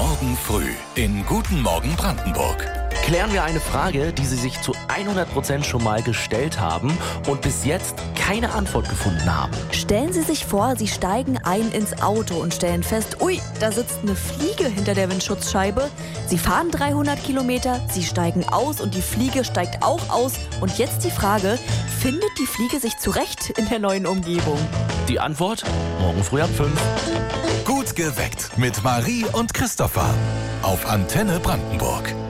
Morgen früh in Guten Morgen Brandenburg. Klären wir eine Frage, die Sie sich zu 100% schon mal gestellt haben und bis jetzt keine Antwort gefunden haben. Stellen Sie sich vor, Sie steigen ein ins Auto und stellen fest, ui, da sitzt eine Fliege hinter der Windschutzscheibe. Sie fahren 300 Kilometer, Sie steigen aus und die Fliege steigt auch aus. Und jetzt die Frage, findet die Fliege sich zurecht in der neuen Umgebung? Die Antwort? Morgen früh ab 5. Gut geweckt mit Marie und Christopher auf Antenne Brandenburg.